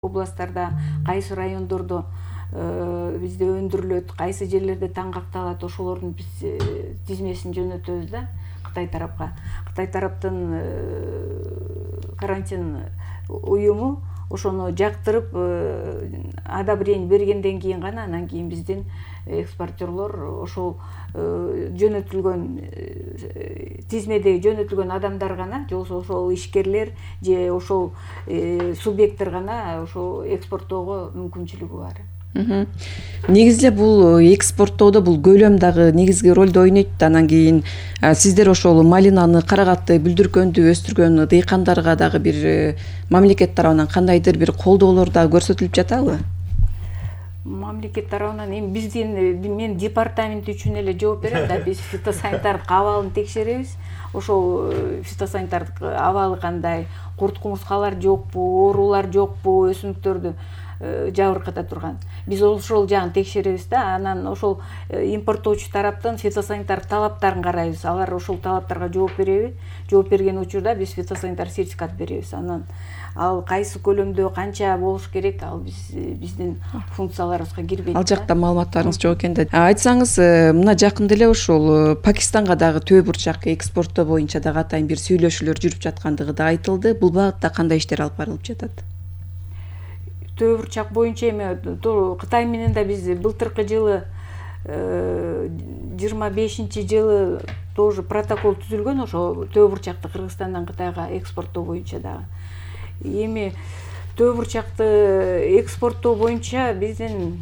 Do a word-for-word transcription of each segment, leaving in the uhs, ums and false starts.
областарда, кайсы райондордо бизде өндүрүлөт, кайсы жерлерде таңгакталат, ошолордун биз тизмесин жөнөтөбүз да Кытай тарапка. Кытай тараптын карантин уюму ошону жактырып одобрение бергенден кийин гана анан кийин биздин экспортерлор ошол жөнөтүлгөн тизмедеги жөнөтүлгөн адамдар гана, же болбосо ошол ишкерлер же ошол субъекттер гана ошол экспорттоого мүмкүнчүлүгү бар. Негизи эле бул экспорттоодо бул көлөм дагы негизги ролду ойнойт. Анан кийин сиздер ошол малинаны, карагатты, бүлдүркөндү өстүргөн дыйкандарга дагы бир мамлекет тарабынан кандайдыр бир колдоолор дагы көрсөтүлүп жатабы? Мамлекет тарабынан эми биздин мен департамент үчүн эле жооп берем да, биз фитосанитардык абалын текшеребиз. Ошол фитосанитардык абалы кандай, курт кумурскалар жокпу, оорулар жокпу, өсүмдүктөрдү жабырката турган. Биз ошол жагын текшеребиз да, анан ошол импорттоочу тараптын фитосанитар талаптарын карайбыз. Алар ошол талаптарга жооп береби? Жооп берген учурда биз фитосанитар сертификат беребиз. Анан ал кайсы көлөмдө канча болуш керек, ал биз биздин функцияларыбызга кирбейт. Ал жакта маалыматтарыңыз жок экен да. Айтсаңыз, мына жакында эле ошол Пакистанга дагы төө бурчак экспорттоо боюнча дагы атайын бир сүйлөшүүлөр жүрүп жаткандыгы да айтылды. Бул багытта кандай иштер алып барылып жатат? Төө бурчак боюнча эми Кытай менен да биз былтыркы жылы жыйырма бешинчи жылы тоже протокол түзүлгөн, ошо төө бурчакты Кыргызстандан Кытайга экспорттоо боюнча дагы. Эми төө бурчакты экспорттоо боюнча биздин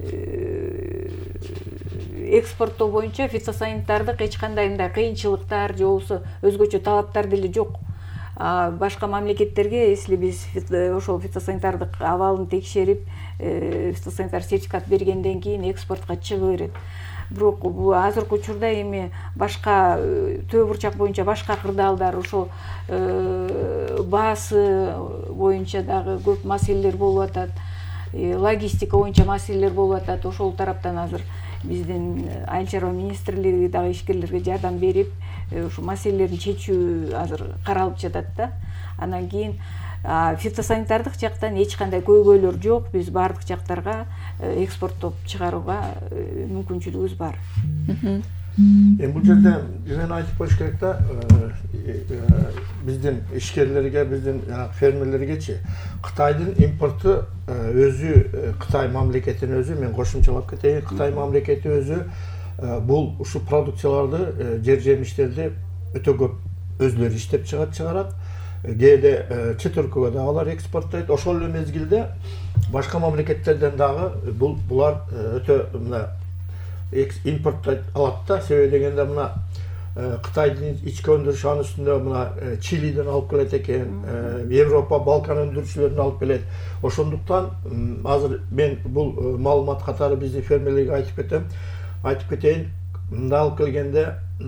экспорттоо боюнча фитосанитардык эч кандай мындай кыйынчылыктар же болбосо өзгөчө талаптар деле жок. Башка мамлекеттерге, если биз ошол фитосанитардык абалын текшерип, фитосанитар сертификат бергенден кийин экспортко чыга берет. Бирок бул азыркы учурда эми башка төө бурчак боюнча башка кырдаалдар, ошол баасы боюнча дагы көп маселелер болуп атат. Логистика боюнча маселелер болуп атат. Ошол тараптан азыр биздин айыл чарба министрлиги дагы ишкерлерге жардам берип, ошо маселелерин чечүү азыр каралып жатат да. Анан кийин фитосанитардык жактан эч кандай көйгөйлөр жок. Биз бардык жактарга экспорттоп чыгарууга мүмкүнчүлүгүбүз бар. Эми бул жерде мен айтып коюш керек да, биздин ишкерлерге, биздин фермерлергечи Кытайдын импорту өзү, Кытай мамлекетинин өзү, мен кошумчалап кетейин, Кытай мамлекети өзү бул ушу продукцияларды, жер жемиштерди өтө көп өзүлөрү иштеп чыгат, чыгарат. Кээде чет өлкөгө дагы алар экспорттойт. Ошол эле мезгилде башка мамлекеттерден дагы бул булар өтө мына импорттойт алат да. Себеби дегенде мына Кытайдын ички өндүрүшү анын үстүндө мына Чилиден алып келет экен, Европа, Балкан өндүрүүчүлөрүн алып келет. Ошондуктан азыр мен бул маалымат катары биздин фермерлерге айтып кетем. Айтып кетейин, мында алып келгенде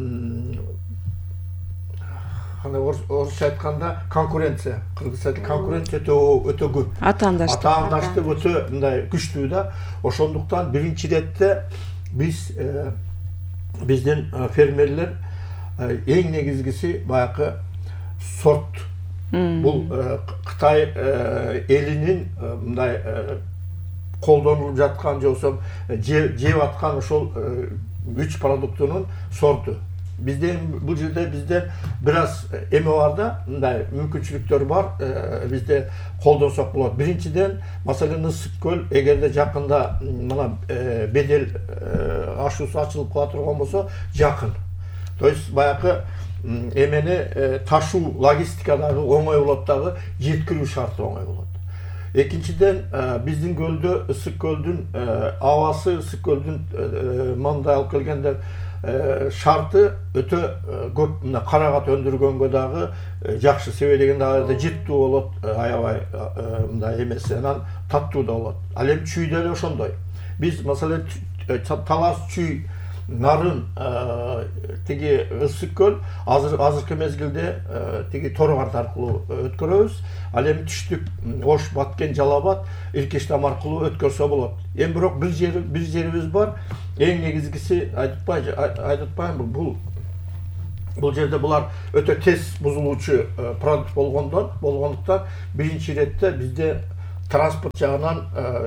орусча айтканда конкуренция, кыргызча конкуренция өтө көп. Атаандаштык. Атаандаштык өтө мындай күчтүү да. Ошондуктан биринчи иретте биз биздин фермерлер эң негизгиси баягы сорт. Бул Кытай элинин мындай колдонулуп жаткан же болбосо жеп аткан ошол үч продуктунун сорту. Бизде бул жерде бизде бир аз эме бар да, мындай мүмкүнчүлүктөр бар, бизде колдонсок болот. Биринчиден, маселен Ысык көл, эгерде жакында мына бедел ашуусу ачылып кала турган болсо, жакын. То есть баягы эмени ташуу, логистика дагы оңой болот дагы, жеткирүү шарты оңой болот. Экинчиден, биздин көлдө Ысык көлдүн абасы, Ысык көлдүн мындай алып келгенде шарты өтө көп, мына карагат өндүргөнгө дагы жакшы. Себеби дегенде аларда жыттуу болот, аябай мындай эмеси, анан таттуу да болот. Ал эми чүй деле ошондой. Биз маселен талас чүй нарын тиги Ысык көл азыр азыркы мезгилде тиги Торгорд аркылуу өткөрөбүз. Ал эми түштүк Ош, Баткен, Жалал-Абад, Иркештам аркылуу өткөрсө болот. Эми бирок бир жери бир жерибиз бар. Эң негизгиси айтпайм бул бул жерде булар өтө тез бузулуучу продукт болгондон болгондуктан биринчи иретте бизде транспорт жагынан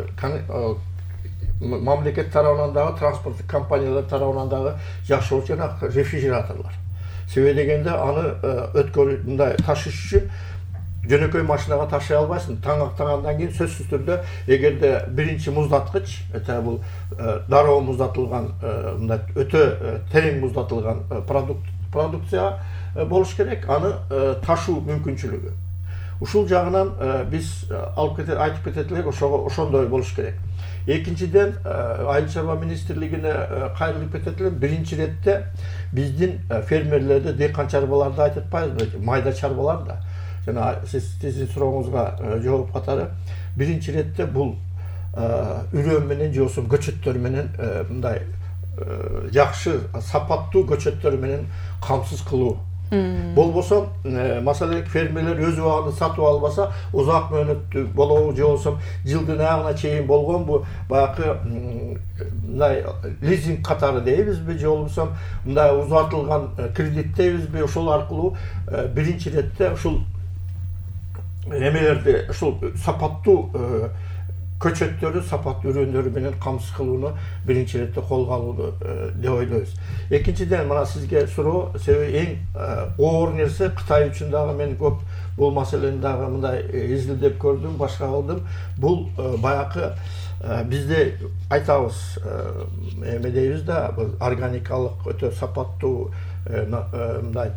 мамлекет тарабынан дагы транспорттук компаниялар тарабынан дагы жакшы болчу жана рефрижераторлор. Себеби дегенде аны өткөрүү мындай ташыш үчүн жөнөкөй машинага ташый албайсың. Таң актагандан кийин сөзсүз түрдө эгерде биринчи муздаткыч, это бул дароо муздатылган, мындай өтө терең муздатылган продукт продукция болуш керек, аны ташуу мүмкүнчүлүгү. Ушул жагынан биз алып кетет, айтып кетет элек, ошого ошондой болуш керек. Экинчиден, Айыл чарба министрлигине кайрылып кетет элем, биринчи иретте биздин фермерлерди, дыйкан чарбаларды айтып атпайбызбы, майда чарбаларда. Жана сиздин сурооңузга жооп катары, биринчи иретте бул үрөм менен же болбосо көчөттөр менен мындай жакшы сапаттуу көчөттөр менен камсыз кылуу. Болбосо, маселе фермерлер өз убагында сатып албаса, узак мөөнөттүү болобу же болбосо жылдын аягына чейин болгон бу баягы мындай лизинг катары дейбизби же болбосо мындай узатылган кредит дейбизби, ошол аркылуу биринчи иретте ушул эмелерди, ушул сапаттуу көчөттөрдү сапаттуу үрөндөрү менен камсыз кылууну биринчи иретте колго алууну деп ойлойбуз. Экинчиден, мына сизге суроо, себеби эң оор нерсе Кытай үчүн дагы мен көп бул маселени дагы мындай изилдеп көрдүм, башка кылдым. Бул баягы бизде айтабыз, эме дейбиз да, органикалык өтө сапаттуу мындай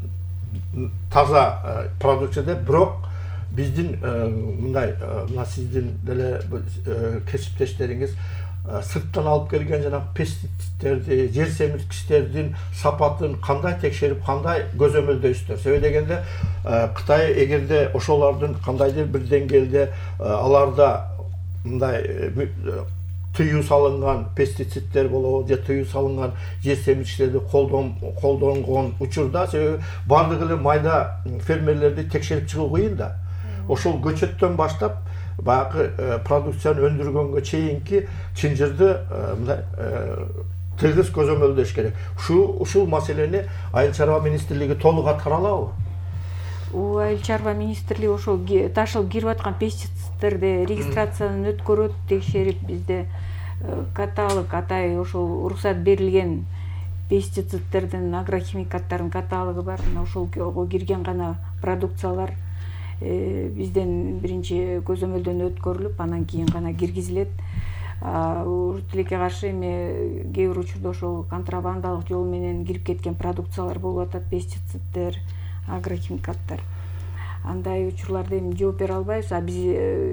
таза продукция деп, бирок биздин мындай мына сиздин деле кесиптештериңиз сырттан алып келген жана пестицидтерди, жер семирткичтердин сапатын кандай текшерип, кандай көзөмөлдөйсүздөр? Себеби дегенде Кытай эгерде ошолордун кандайдыр бир деңгээлде аларда мындай тыюу салынган пестициддер болобу же тыюу салынган жер семирткичтерди колдонгон учурда, себеби бардык эле майда фермерлерди текшерип чыгуу кыйын да. Ошол көчөттөн баштап баягы продукцияны өндүргөнгө чейинки чынжырды мындай тыгыз көзөмөлдөш керек. Ушул ушул маселени Айыл чарба министрлиги толук аткара алабы? Айыл чарба министрлиги ошол ташылып кирип аткан пестицидтерди регистрациядан өткөрөт, текшерип, бизде каталог, атай ошол уруксат берилген пестицидтердин, агрохимикаттардын каталогу бар. Ошолго кирген гана продукциялар бизден биринчи көзөмөлдөн өткөрүлүп, анан кийин гана киргизилет. Урут тилекке каршы эми кээ бир учурда ошол контрабандалык жол менен кирип кеткен продукциялар болуп атат, пестициддер, агрохимикаттар. Андай учурларда эми жооп бере албайбыз, а биз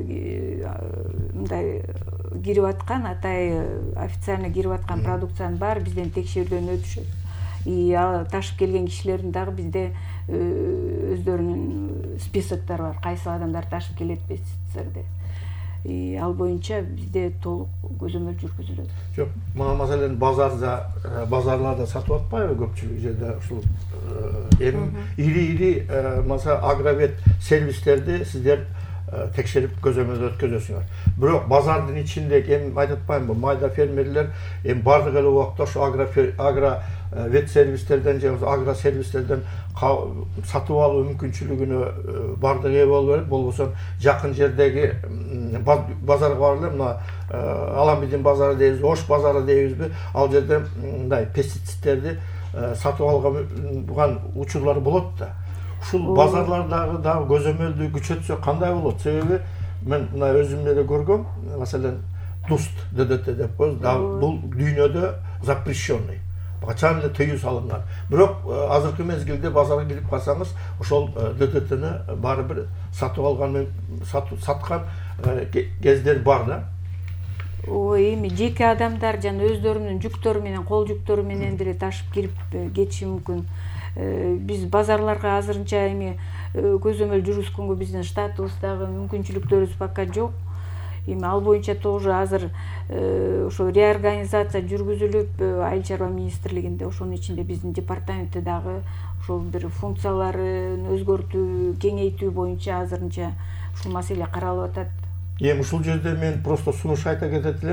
мындай кирип аткан, атай официально кирип аткан продукциянын баары бизден текшерүүдөн өтүшөт. И ташып келген кишилердин дагы бизде өздөрүнүн списоктор бар, кайсы адамдар ташып келет пестицидтерди. И ал боюнча бизде толук көзөмөл жүргүзүлөт. Жок, мына маселени базарда, базарларда сатып атпайбы көпчүлүк жерде ушул эми ири-ири маса агровет сервистерди сиздер текшерип көзөмөлдө өткөзөсүңөр. Бирок базардын ичинде эми айтып атпаймынбы, майда фермерлер эми бардык эле убакта ошо агро вет сервистерден же агро сервистерден сатып алуу мүмкүнчүлүгүнө бардык ээ боло берет. Болбосо жакын жердеги базарга барып эле, мына Аламбидин базары дейбиз, Ош базары дейбизби, ал жерде мындай пестицидтерди сатып алган учурлар болот да. Ушул базарлардагы дагы көзөмөлдү күчөтсө кандай болот? Себеби мен мына өзүм эле көргөм, маселен, дуст ДДТ деп коебуз, бул дүйнөдө запрещенный. Качан эле тыюу салынган. Бирок азыркы мезгилде базарга кирип калсаңыз, ошол ДДТни баары бир сатып алган, саткан кездер бар да. Ой, эми жеке адамдар жана өздөрүнүн жүктөрү менен, кол жүктөрү менен деле ташып кирип кетиши мүмкүн. Биз базарларга азырынча эми көзөмөл жүргүзгөнгө биздин штатыбыздагы мүмкүнчүлүктөрүбүз пока жок. Эми ал боюнча тоже азыр ошо реорганизация жүргүзүлүп, Айыл чарба министрлигинде, ошонун ичинде биздин департаментте дагы ошол бир функцияларын өзгөртүү, кеңейтүү боюнча азырынча ушул маселе каралып атат. Эми ушул жерде мен просто сунуш айта кетет элем.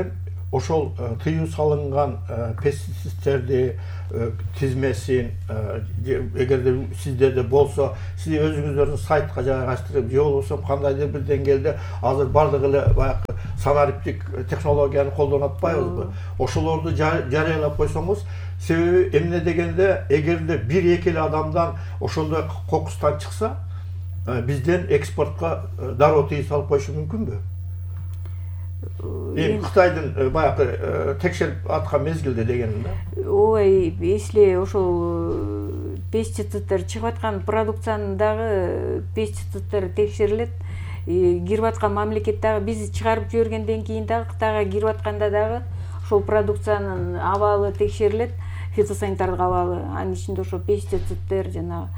ошол тыюу салынган пестицидтерди тизмесин эгерде сиздерде болсо сиз өзүңүздөрдүн сайтка жайгаштырып же болбосо кандайдыр бир деңгээлде азыр бардыгы эле баягы санариптик технологияны колдонуп атпайбызбы? Ошолорду жарыялап койсоңуз, себеби эмне дегенде эгерде бир эки эле адамдан ошондой кокустан чыкса, бизден экспортко дароо тыюу салып коюшу мүмкүнбү? Эми Кытайдын баягы текшерип аткан мезгилде дегеним да. Ой, если ошол пестицидтер чыгып аткан продукциянын дагы пестицидтер текшерилет, кирип аткан мамлекет дагы биз чыгарып жибергенден кийин дагы Кытайга кирип атканда дагы ошол продукциянын абалы текшерилет, фитосанитардык абалы. Анын ичинде ошо пестицидтер жана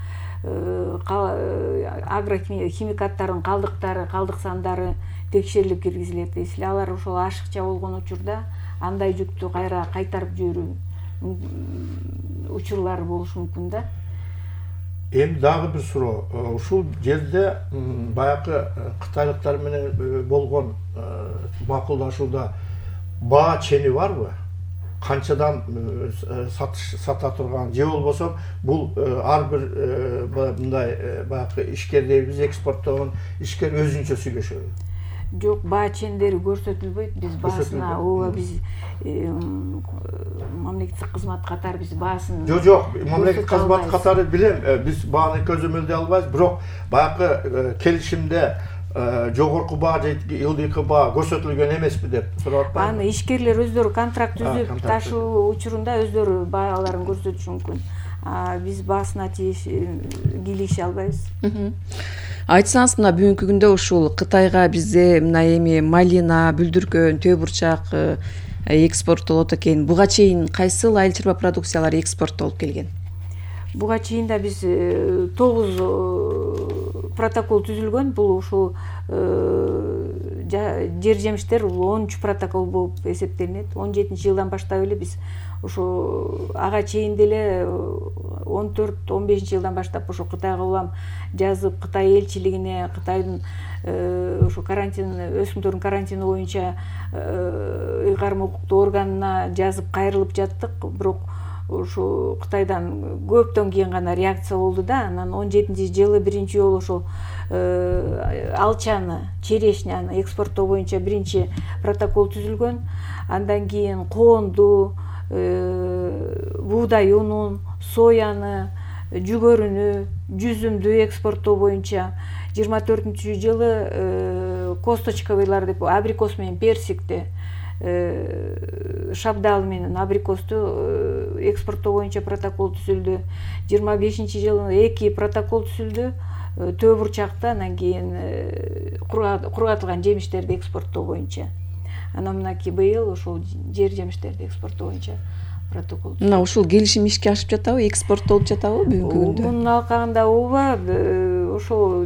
агрохимикаттардын калдыктары, калдык сандары текшерилип киргизилет. Если алар ошол ашыкча болгон учурда андай жүктү кайра кайтарып жиберүү учурлары болушу мүмкүн да. Эми дагы бир суроо. Ушул жерде баягы кытайлыктар менен болгон макулдашууда баа чени барбы? Канчадан сата турган же болбосо бул ар бир мындай баягы ишкердебиз экспорттогон ишкер өзүнчө сүйлөшөбү? Жок, баа чендери көрсөтүлбөйт. Биз баасына ооба биз мамлекеттик кызмат катары биз баасын. Жок, жок, мамлекеттик кызмат катары билем, биз бааны көзөмөлдөй албайбыз, бирок баягы келишимде жогорку баа же ылдыйкы баа көрсөтүлгөн эмеспи деп сурап атпайбы? Аны ишкерлер өздөрү контракт түзүп ташуу учурунда өздөрү бааларын көрсөтүшү мүмкүн. Биз баасына кийлигише албайбыз. Айтсаңыз, мына бүгүнкү күндө ушул Кытайга бизде мына эми малина, бүлдүркөн, төө бурчак экспорттолот экен. Буга чейин кайсыл айыл чарба продукциялары экспорттолуп келген? Буга чейин да биз тогуз протокол түзүлгөн. Бул ушул жер жемиштер онунчу протокол болуп эсептелинет. он жетинчи жылдан баштап эле биз ошо ага чейин деле он төрт он бешинчи жылдан баштап ошо Кытайга улам жазып, Кытай элчилигине, Кытайдын ошо карантин, өсүмдөрдүн карантини боюнча ыйгарым укуктуу органына жазып кайрылып жаттык. Бирок ошо Кытайдан көптөн кийин гана реакция болду да. Анан он жетинчи жылы биринчи жолу ошол алчаны, черешняны экспорттоо боюнча биринчи протокол түзүлгөн. Андан кийин коонду, буудай унун, сояны, жүгөрүнү, жүзүмдү экспорттоо боюнча жыйырма төртүнчү жылы косточковыйлар деп абрикос менен персикти, шабдал менен абрикосту экспорттоо боюнча протокол түзүлдү. жыйырма бешинчи жылы эки протокол түзүлдү. Төө бурчакта, анан кийин кургатылган жемиштерди экспорттоо боюнча. Анан мынакей быйыл ошол жер жемиштерди экспорттоо боюнча протокол. Мына ушул келишим ишке ашып жатабы, экспорттолуп жатабы бүгүнкү күндө? Мунун алкагында ооба, ошол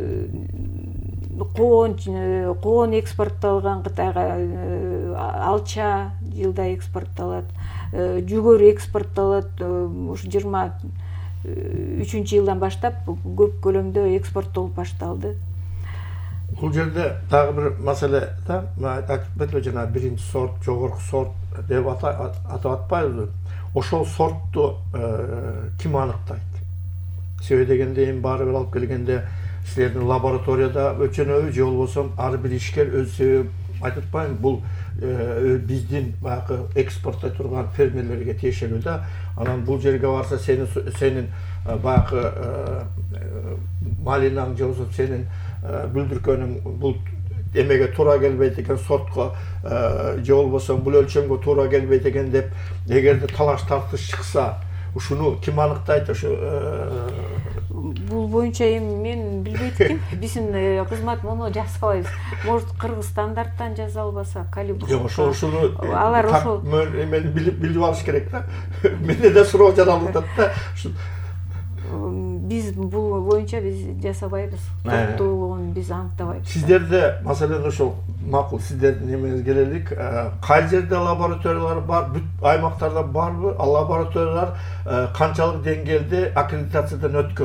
коон коон экспортталган Кытайга, алча жылда экспортталат, жүгөрү экспортталат. Ушу жыйырма үчүнчү жылдан баштап көп көлөмдө экспорттолуп башталды. Бул жерде дагы бир маселе да, айтып жана биринчи сорт, жогорку сорт деп атап атпайбызбы? Ошол сортту ким аныктайт? Себеби дегенде эми баары бир алып келгенде силердин лабораторияда өлчөнөбү же болбосо ар бир ишкер өз себебин айтып атпайбы? Бул биздин баягы экспорттой турган фермерлерге тиешелүү да. Анан бул жерге барса сенин сенин баягы малинаң же болбосо сенин бүлдүркөнүң бул эмеге туура келбейт экен, сортко же болбосо бул өлчөмгө туура келбейт экен деп эгерде талаш тартыш чыкса, ушуну ким аныктайт? Ошо бул боюнча эми мен билбейт экенм. Биздин кызмат муну жасабайбыз. Может, Кыргызстандарттан жаза албаса, калибр. Жок, ошо ушуну алар ошол мен билип билип алыш керек да. Менде да суроо жаралып атат да. Биз бул боюнча биз жасабайбыз. Токтуулугун биз аныктабайбыз. Сиздерде маселен ошол макул, сиздердин эмеңизге келелик. Кай жерде лабораториялар бар? Бүт аймактарда барбы? Лабораториялар канчалык деңгээлде аккредитациядан өткөн?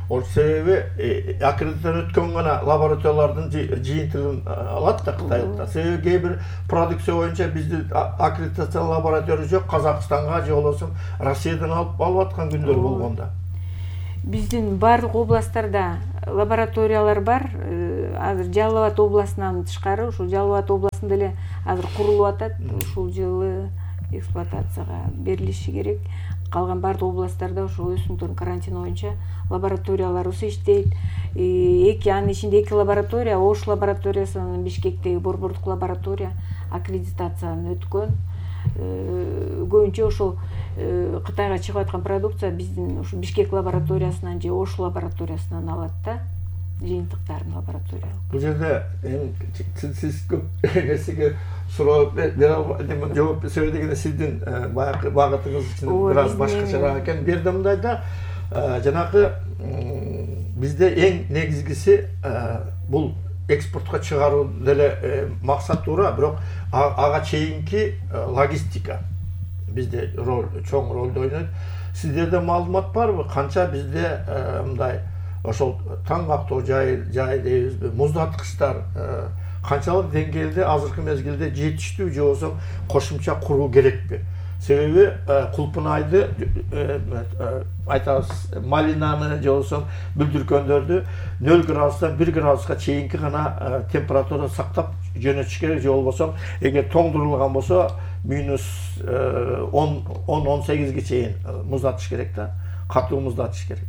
Ол себеби аккредитациядан өткөн гана лабораториялардын жыйынтыгын алат да Кытайда. Себеби кээ бир продукция боюнча бизде аккредитация лаборатория жок, Казакстанга же болбосо Россиядан алып алып аткан күндөр болгонда. Биздин барлык областтарда лабораториялар бар. Азыр Жалал Абад областынан тышкары, ушул Жалал Абад областында эле азыр курулуп атат. Ушул жылы эксплуатацияга берилиши керек. Калган бардык областтарда ошо өсүмдүктөрдүн карантини боюнча лабораторияларыбыз иштейт. Эки анын ичинде эки лаборатория, Ош лабораториясынын Бишкектеги борбордук лаборатория аккредитациядан өткөн. Көбүнчө ошол Кытайга чыгып аткан продукция биздин ушу Бишкек лабораториясынан же Ош лабораториясынан алат да, жыйынтыктарын лаборатория. Бул жерде сиз көп нерсеге суроо бере албайм, жооп сөйлөгөндө сиздин баягы багытыңыз үчүн бир аз башкачараак экен. Бир да мындайда жанагы бизде эң негизгиси бул экспортко чыгаруу деле максат туура, бирок ага чейинки логистика бизде роль, чоң ролду ойнойт. Сиздерде маалымат барбы, канча бизде мындай ошол таң кактоо жай жай дейбизби, муздаткычтар канчалык деңгээлде азыркы мезгилде жетиштүү же болбосо кошумча куруу керекпи? Себеби кулпунайды айтабыз, малинаны же болбосо бүлдүркөндөрдү нөл градустан бир градуска чейинки гана температура сактап жөнөтүш керек, же болбосо эгер тоңдурулган болсо минус он он сегизге чейин муздатыш керек да, катуу муздатыш керек.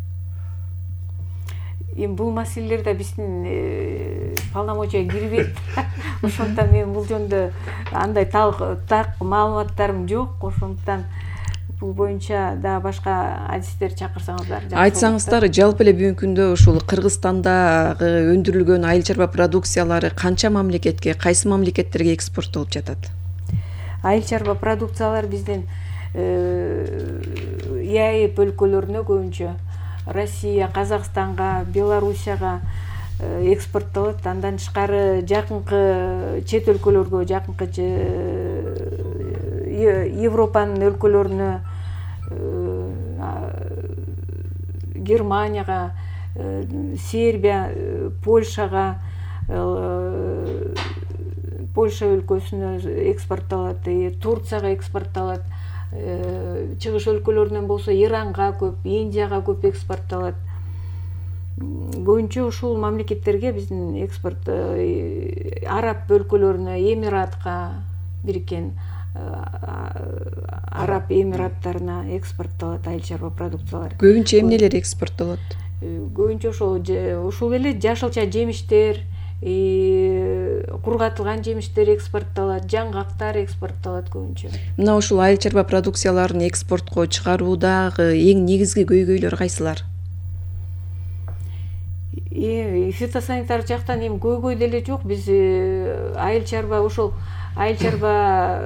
Эми бул маселелер да биздин полномочияга кирбейт. Ошондуктан мен бул жөнүндө андай так маалыматтарым жок. Ошондуктан бул боюнча да башка адистер чакырсаңыздар. Айтсаңыздар, жалпы эле бүгүнкү күндө ушул Кыргызстандагы өндүрүлгөн айыл чарба продукциялары канча мамлекетке, кайсы мамлекеттерге экспорттолуп жатат? Айыл чарба продукциялар биздин ИАЭП өлкөлөрүнө көбүнчө Россия, Казакстанга, Белоруссияга экспорттолот. Андан тышкары жакынкы чет өлкөлөргө, жакынкы Европанын өлкөлөрүнө, Германияга, Сербия, Польшага, Польша өлкөсүнө экспорттолот, Турцияга экспорттолот. Чыгыш өлкөлөрүнөн болсо Иранга көп, Индияга көп экспорттолот. Көбүнчө ушул мамлекеттерге биздин экспорт Араб өлкөлөрүнө, Эмиратка, Бириккен Араб Эмираттарына экспорттолот айыл чарба продукциялары. Көбүнчө эмнелер экспорттолот? Көбүнчө ошол ушул эле жашылча жемиштер, кургатылган жемиштер экспорттолот, жаңгактар экспорттолот көбүнчө. Мына ушул айыл чарба продукцияларын экспортко чыгаруудагы эң негизги көйгөйлөр кайсылар? Фитосанитар жактан эми көйгөй деле жок. Биз айыл чарба ошол айыл чарба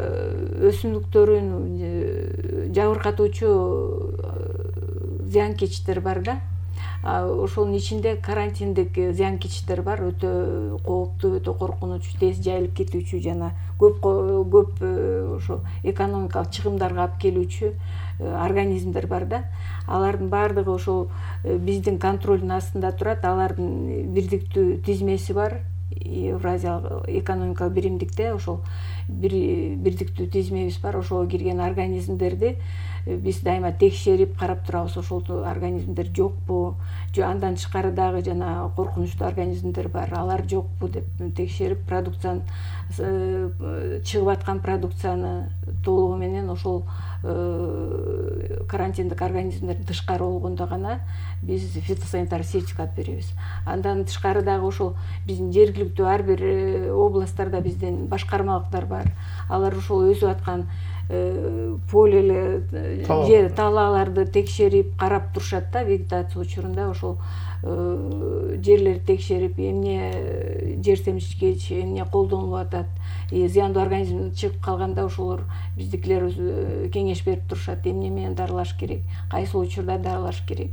өсүмдүктөрүн жабыркатуучу зыянкечтер бар да. Ошонун ичинде карантиндик зыянкечтер бар, өтө кооптуу, өтө коркунучу, тез жайылып кетүүчү жана көп көп ошо экономикалык чыгымдарга алып келүүчү организмдер бар да. Алардын баардыгы ошол биздин контролдун астында турат. Алардын бирдиктүү тизмеси бар. Евразиялык экономикалык биримдикте ошол бирдиктүү тизмебиз бар. Ошого кирген организмдерди биз дайыма текшерип карап турабыз. Ошол организмдер жокпу, же андан тышкары дагы жана коркунучтуу организмдер бар, алар жокпу деп текшерип, продукцияны чыгып аткан продукцияны толугу менен ошол карантиндик организмдердин тышкары болгондо гана биз фитосанитар сертификат беребиз. Андан тышкары дагы ошол биздин жергиликтүү ар бир областтарда биздин башкармалыктар бар. Алар ошол өсүп аткан поле жер талааларды текшерип карап турушат да, вегетация учурунда ошол жерлерди текшерип, эмне жер семчкеч, эмне колдонулуп атат, зыяндуу организм чыгып калганда ошолор биздикилер кеңеш берип турушат, эмне менен дарылаш керек, кайсы учурда дарылаш керек.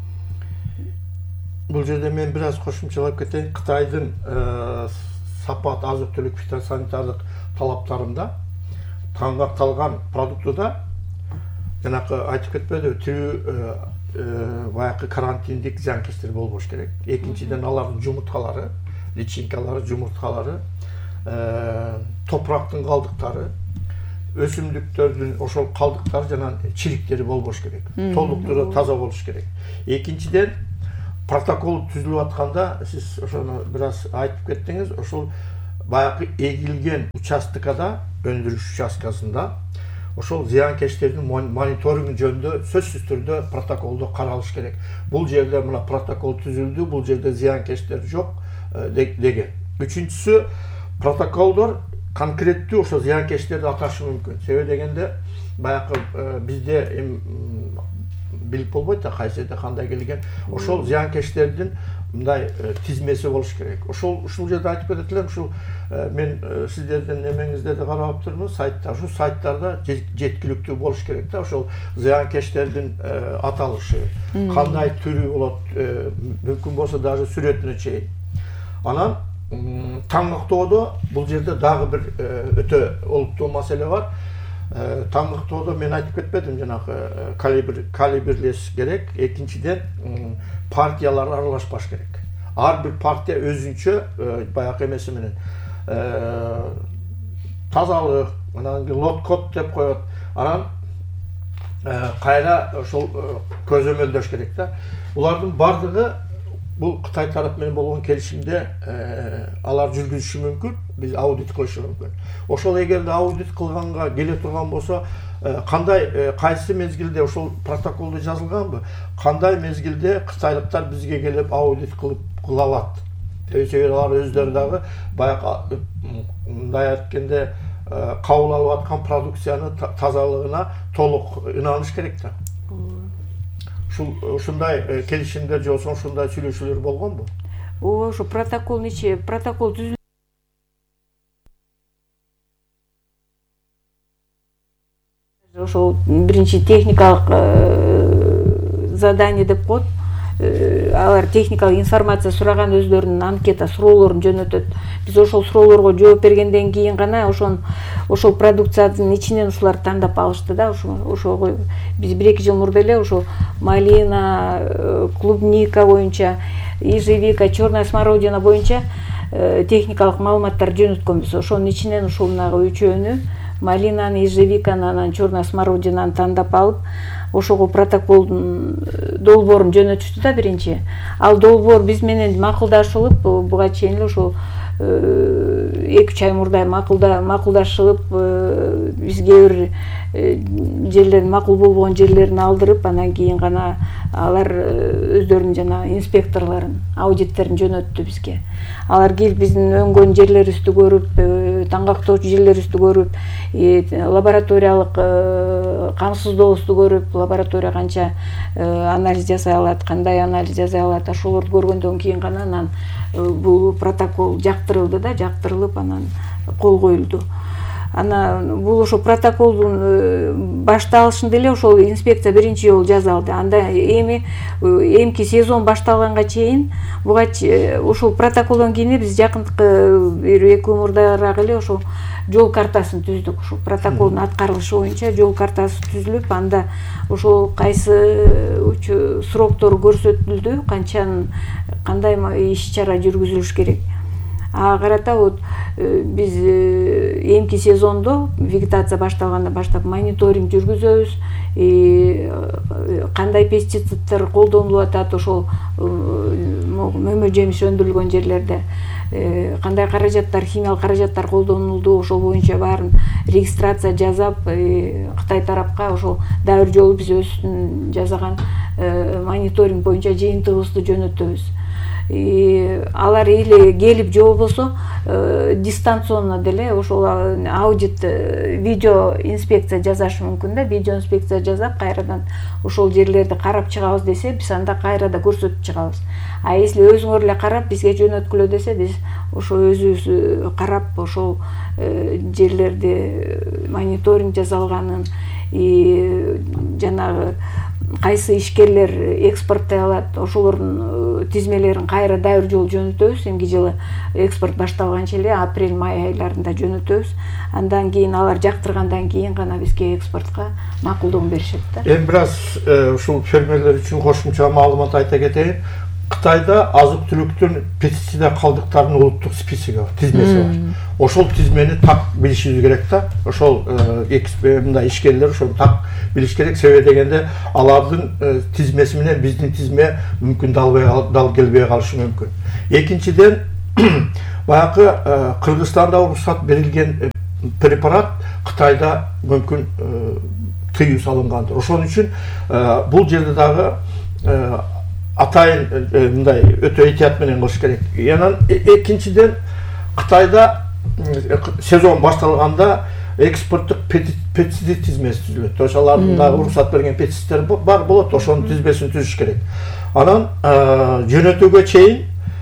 Бул жерде мен бир аз кошумчалап кетейин. Кытайдын сапат азык-түлүк фитосанитардык талаптарында таңгакталган продуктуда жанакы айтып кетпедиби, тирүү баягы карантиндик зыянкечтер болбош керек. Экинчиден алардын жумурткалары, личинкалары, жумурткалары, топурактын калдыктары, өсүмдүктөрдүн ошол калдыктары жана чириктери болбош керек. Толуктуу таза болуш керек. Экинчиден протокол түзүлүп атканда сиз ошону бир аз айтып кеттиңиз, ошол баягы эгилген участкада, өндүрүш участкасында ошол зыянкечтердин мониторинги жөнүндө сөзсүз түрдө протоколдо каралыш керек. Бул жерде мына протокол түзүлдү, бул жерде зыянкечтер жок деген. Үчүнчүсү, протоколдор конкреттүү ошо зыянкечтерди аташы мүмкүн. Себеби дегенде баягы бизде билип болбойт да кайсы жерде кандай келген. Ошол зыянкечтердин мындай тизмеси болуш керек. Ошол ушул жерде айтып кетет элем, ушул мен сиздердин эмеңиздерди карап турмун, сайттар, ушул сайттарда жеткиликтүү болуш керек да, ошол зыянкечтердин аталышы, кандай түрү болот, мүмкүн болсо даже сүрөтүнө чейин. Анан таңгактоодо бул жерде дагы бир өтө олуттуу маселе бар. Таңгактоодо мен айтып кетпедим, жанагы калибр калибрлеш керек. Экинчиден партиялар аралашпаш керек. Ар бир партия өзүнчө баягы эмеси менен тазалык, анан лот код деп коет. Анан кайра ошол көзөмөлдөш керек да. Булардын бардыгы бул Кытай тарап менен болгон келишимде алар жүргүзүшү мүмкүн, биз аудит кылышы мүмкүн. Ошол эгерде аудит кылганга келе турган болсо, кандай кайсы мезгилде ушул протоколдо жазылганбы? Кандай мезгилде кытайлыктар бизге келип аудит кылып кыла алат? Себеби алар өздөрү дагы баягы мындай айткенде кабыл алып аткан продукцияны тазалыгына толук ынаныш керек да. Ушундай келишимдер же болсо ушундай сүйлөшүүлөр болгонбу? Ооба, ошо протокол ичи, протокол түзүлүп ошол биринчи техникалык задание деп коет. Алар техникалык информация сураган, өздөрүнүн анкета суроолорун жөнөтөт. Биз ошол суроолорго жооп бергенден кийин гана ошон ошол продукциянын ичинен ушулар тандап алышты да. Ошого биз бир эки жыл мурда эле ошо малина, клубника боюнча, ежевика, черная смородина боюнча техникалык маалыматтар жөнөткөнбүз. Ошонун ичинен ушул үчөөнү, малинаны, ежевиканы, анан черная смородинаны тандап алып, ошого протоколдун долбоорун жөнөтүштү да биринчи. Ал долбоор биз менен макулдашылып, буга чейин эле ошо эки үч ай мурда макулдашылып, бизге бир жерлерин макул болбогон жерлерин алдырып, анан кийин гана алар өздөрүнүн жана инспекторлорун, аудиттерин жөнөттү бизге. Алар келип биздин өңгөн жерлерибизди көрүп, таңгактоочу жерлерибизди көрүп, лабораториялык камсыздообузду көрүп, лаборатория канча анализ жасай алат, кандай анализ жасай алат, ошолорду көргөндөн кийин гана анан бул протокол жактырылды да, жактырылып анан кол коюлду. Анан бул ошо протоколдун башталышында эле ошол инспекция биринчи жолу жазалды. Анда эми эмки сезон башталганга чейин буга ошол протоколдон кийин биз жакынкы бир эки күн мурдараак эле ошо жол картасын түздүк. Ошо протоколдун аткарылышы боюнча жол картасы түзүлүп, анда ошол кайсы сроктор көрсөтүлдү, канчанын кандай иш чара жүргүзүлүш керек. Ага карата вот биз эмки сезондо вегетация башталгандан баштап мониторинг жүргүзөбүз, кандай пестициддер колдонулуп атат ошол мөмө жемиш өндүрүлгөн жерлерде, кандай каражаттар, химиялык каражаттар колдонулду, ошол боюнча баарын регистрация жасап, Кытай тарапка ошол дагы бир жолу биз өзүбүздүн жасаган мониторинг боюнча жыйынтыгыбызды жөнөтөбүз. Алар или келип же болбосо дистанционно деле ошол аудит, видео инспекция жасашы мүмкүн да, видео инспекция жасап, кайрадан ошол жерлерди карап чыгабыз десе, биз анда кайрада көрсөтүп чыгабыз. А если өзүңөр эле карап бизге жөнөткүлө десе, биз ошо өзүбүз карап ошол жерлерди мониторинг жасалганын, жанагы кайсы ишкерлер экспорттой алат, ошолордун тизмелерин кайра дайыр жолу жөнөтөбүз. Эмки жылы экспорт башталганча эле апрель май айларында жөнөтөбүз. Андан кийин алар жактыргандан кийин гана бизге экспортко макулдугун беришет да. Эми бир аз ушул фермерлер үчүн кошумча маалымат айта кетейин. Кытайда азык-түлүктүн пестицид калдыктарынын улуттук списоги бар, тизмеси бар. Ошол тизмени так билишибиз керек да. Ошол мындай ишкерлер ошол так билиш керек. Себеби дегенде алардын тизмеси менен биздин тизме мүмкүн дал келбей калышы мүмкүн. Экинчиден, баягы Кыргызстанда уруксат берилген препарат Кытайда мүмкүн тыюу салынгандыр. Ошон үчүн бул жерде дагы атайын мындай өтө этият менен кылыш керек. Анан экинчиден, Кытайда сезон башталганда экспорттук пестицид тизмеси түзүлөт. Ошолардын дагы уруксат берген пестицидтер бар болот, ошонун тизмесин түзүш керек. Анан жөнөтүүгө чейин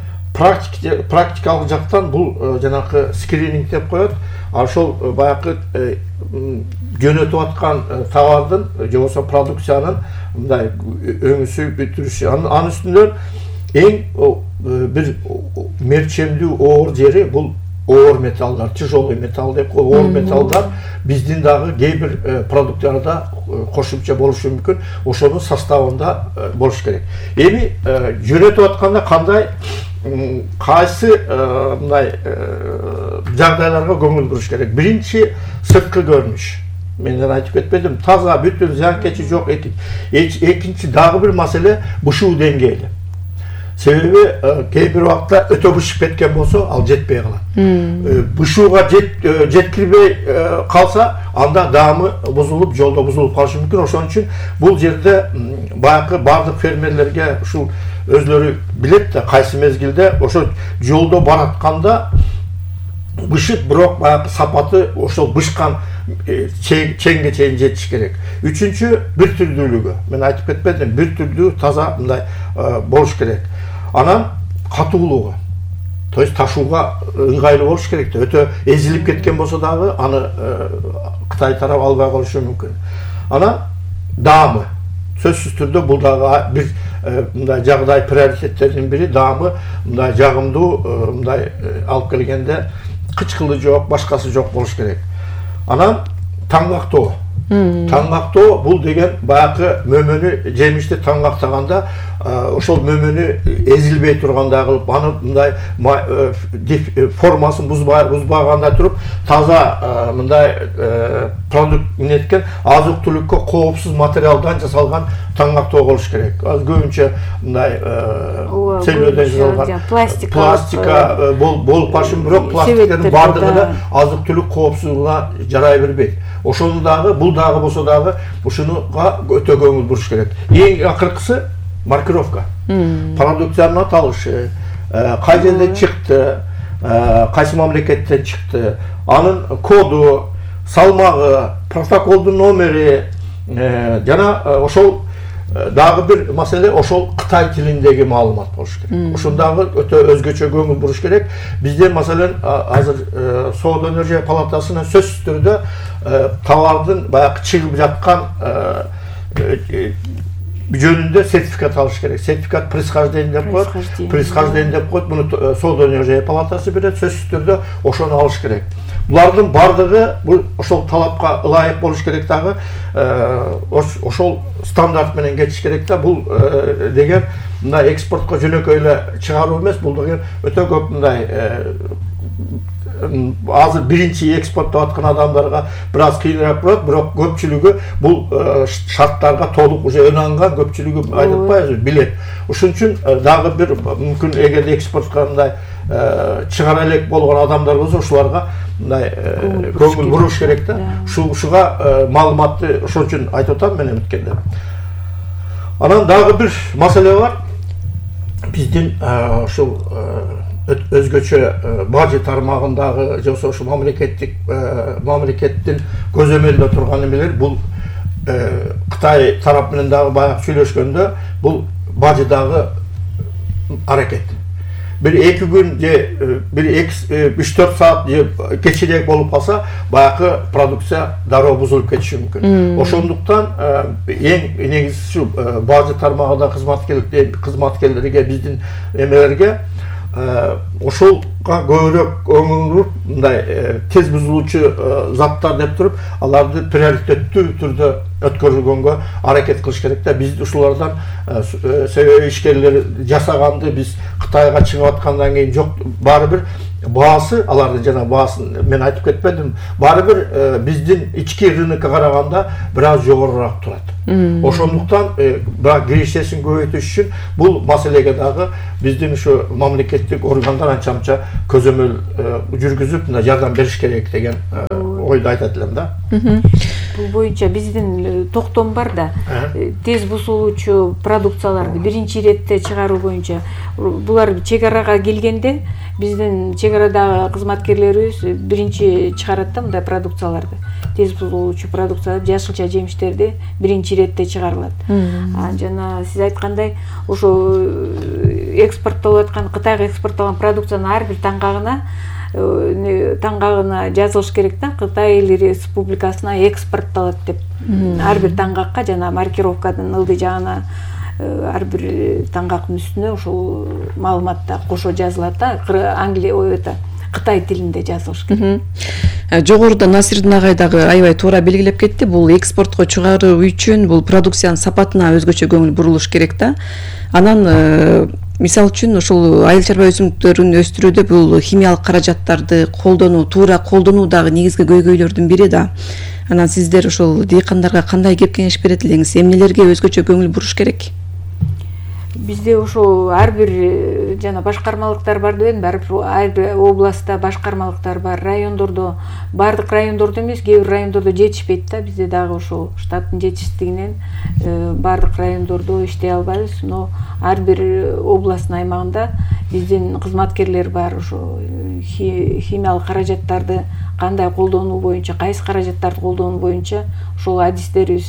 практикалык жактан бул жанакы скрининг деп коет. Ошол баягы жөнөтүп аткан товардын же болбосо продукциянын мындай өңүсү бүтүрүшү. Анын үстүнөн эң бир мерчемдүү оор жери бул оор металлдар, тяжелый металл деп коет. Оор металлдар биздин дагы кээ бир продукттарда кошумча болушу мүмкүн. Ошонун составында болуш керек. Эми жөнөтүп атканда кандай кайсы мындай жагдайларга көңүл буруш керек? Биринчи, сырткы көрүнүш. Мен айтып кетпедим, таза бүтүн зыянкечи жок. Экинчи дагы бир маселе бышуу деңгээли. Себеби кээ бир убакта өтө бышып кеткен болсо, ал жетпей калат. Бышууга жеткирбей калса, анда даамы бузулуп, жолдо бузулуп калышы мүмкүн. Ошон үчүн бул жерде баягы бардык фермерлерге ушул өзлөрү билет да, кайсы мезгилде ошо жолдо баратканда бышып, бирок баягы сапаты ошол бышкан чеңге чейин жетиш керек. Үчүнчү, бир түрдүүлүгү. Мен айтып кетпедим, бир түрдүү таза мындай болуш керек. Анан катуулугу. То есть ташууга ыңгайлуу болуш керек. Өтө эзилип кеткен болсо дагы аны Кытай тарап албай калышы мүмкүн. Анан даамы. Сөзсүз түрдө бул дагы бир мындай жагдай приоритеттердин бири, даамы мындай жагымдуу, мындай алып келгенде кычкылы жок, башкасы жок болуш керек. Анан таңгактоо. Таңгактоо бул деген баягы мөмөнү, жемишти таңгактаганда ошол мөмөнү эзилбей тургандай кылып, аны мындай формасын бузбагандай туруп, таза мындай продукт неткен азык-түлүккө коопсуз материалдан жасалган таңгактоо болуш керек. Көбүнчө мындай целлюлоздон жасалган пластика болуп калышы, бирок пластиктердин бардыгы азык-түлүк коопсуздугуна жарай бербейт. Ошону дагы, бул дагы болсо дагы ушунуга өтө көңүл буруш керек. Эң акыркысы маркировка. Продукциянын аталышы, кай жерден чыкты, кайсы мамлекеттен чыкты, анын коду, салмагы, протоколдун номери, жана ошол дагы бир маселе, ошол Кытай тилиндеги маалымат болуш керек. Ошондагы өтө өзгөчө көңүл буруш керек. Бизде маселен азыр Соода энергия палатасына сөзсүз түрдө товардын баягы чыгып жаткан жөнүндө сертификат алыш керек. Сертификат происхождения деп коет. Происхождение деп коет. Муну Соода энергия палатасы берет. Сөзсүз түрдө ошону алыш керек. Булардын бардыгы бул ошол талапка ылайык болуш керек дагы, ошол стандарт менен кетиш керек да. Бул деген мындай экспортко жөнөкөй эле чыгаруу эмес, бул деген өтө көп мындай азыр биринчи экспорттоп аткан адамдарга бир аз кыйыныраак болот, бирок көпчүлүгү бул шарттарга толук уже ынанган, көпчүлүгү айтып атпайбызбы, билет. Ошон үчүн дагы бир мүмкүн эгерде экспортко мындай чыгара элек болгон адамдар болсо, ушуларга мындай көңүл буруш керек да. Ушуга маалыматты ошон үчүн айтып атам мен өткөндө. Анан дагы бир маселе бар. Биздин ушул өзгөчө бажы тармагындагы же болбосо ушул мамлекеттик мамлекеттин көзөмөлдө турган эмелер, бул Кытай тарап менен дагы баягы сүйлөшкөндө, бул бажыдагы аракет. Бир эки күн же bir üç dört saat geçirerek bolup kalsa bayakı prodüksiya daroo buzulup ketişi mümkün. Hmm. Oşonduktan en negizisi şu bazı tarmağıda hizmetkerlerge bizdin emelerge oşol көбірек öngürüp мындай tez buzuluvchi zattар деп туруп аларды приоритеттүү түрдө өткөрүлгөнгө аракет кылыш керек да. Биз ушулардан себеби ишкерлер жасаганды биз Кытайга чыгып аткандан кийин жок, баары бир баасы, алардын жана баасын мен айтып кетпедим, баары бир биздин ички рынокко караганда бир аз жогорураак турат. Ошондуктан бирок киришесин көбөйтүш үчүн бул маселеге дагы биздин ушу мамлекеттик органдар анча-мынча көзөмөл жүргүзүп мына жардам бериш керек деген ойду айтат элем да. Бул боюнча биздин токтом бар да. Тез бузулуучу продукцияларды биринчи иретте чыгаруу боюнча булар чек арага келгенде биздин чек арадагы кызматкерлерибиз биринчи чыгарат да мындай продукцияларды. Тез бузулуучу продукцияларды, жашылча жемиштерди биринчи иретте чыгарылат. Жана сиз айткандай ошо экспорттолуп аткан, Кытайга экспорттолгон продукциянын ар бир таңгагына таңгагына жазылыш керек да, Кытай Эл Республикасына экспортталат деп. Ар бир таңгакка жана маркировканын ылдый жагына ар бир таңгактын үстүнө ошол маалыматта кошо жазылат да. Англия это Кытай тилинде жазылыш керек. Жогоруда Насирдин агай дагы аябай туура белгилеп кетти. Бул экспортко чыгаруу үчүн бул продукциянын сапатына өзгөчө көңүл бурулуш керек да. Анан мисал үчүн ошол айыл чарба өсүмдүктөрүн өстүрүүдө бул химиялык каражаттарды колдонуу, туура колдонуу дагы негизги көйгөйлөрдүн бири да. Анан сиздер ошол дыйкандарга кандай кеп кеңеш берет элеңиз? Эмнелерге өзгөчө көңүл буруш керек? Бизде ошо ар бир жана башкармалыктар бар дебедим, ар бир областта башкармалыктар бар, райондордо, бардык райондордо эмес, кээ бир райондордо жетишпейт да. Бизде дагы ошо штаттын жетишсиздигинен бардык райондордо иштей албайбыз, но ар бир областтын аймагында биздин кызматкерлер бар. Ошо химиялык каражаттарды кандай колдонуу боюнча, кайсы каражаттарды колдонуу боюнча ошол адистерибиз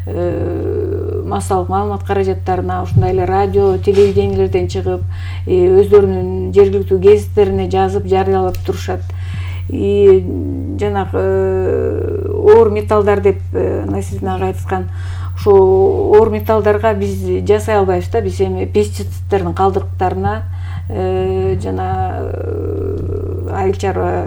массалык маалымат каражаттарына, ушундай эле радио, телевидениелерден чыгып, өздөрүнүн жергиликтүү гезиттерине жазып, жарыялап турушат. И жанагы оор металлдар деп Насирдин агай айткан, ошо оор металлдарга биз жасай албайбыз да. Биз эми пестицидтердин калдыктарына жана айыл чарба